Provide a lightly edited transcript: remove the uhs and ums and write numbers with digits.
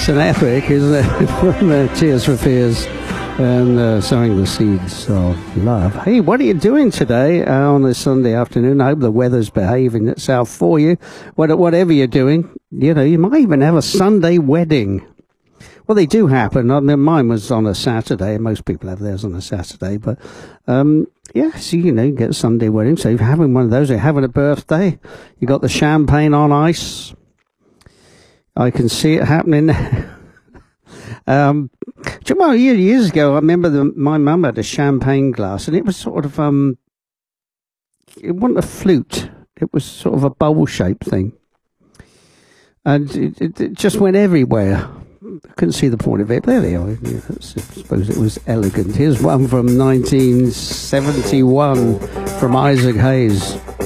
an epic, isn't it? From Tears for Fears and Sowing the Seeds of Love. Hey, what are you doing today on this Sunday afternoon? I hope the weather's behaving itself for you. Whatever you're doing, you know, you might even have a Sunday wedding. Well, they do happen. I mean, mine was on a Saturday. Most people have theirs on a Saturday. But, yeah, so, you know, you get a Sunday wedding. So if you're having one of those, you're having a birthday, you got the champagne on ice. I can see it happening. Do you know, years ago, I remember my mum had a champagne glass, and it was sort of, it wasn't a flute. It was sort of a bowl-shaped thing. And it just went everywhere. I couldn't see the point of it. There they are. Yeah, I suppose it was elegant. Here's one from 1971 from Isaac Hayes.